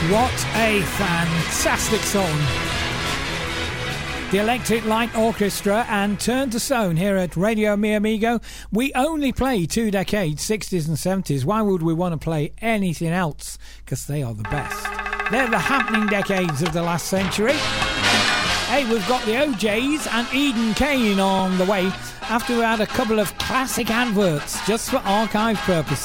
What a fantastic song. The Electric Light Orchestra and Turn to Stone here at Radio Mi Amigo. We only play 2 decades, 60s and 70s. Why would we want to play anything else? Because they are the best. They're the happening decades of the last century. Hey, we've got the OJs and Eden Kane on the way after we had a couple of classic adverts just for archive purposes.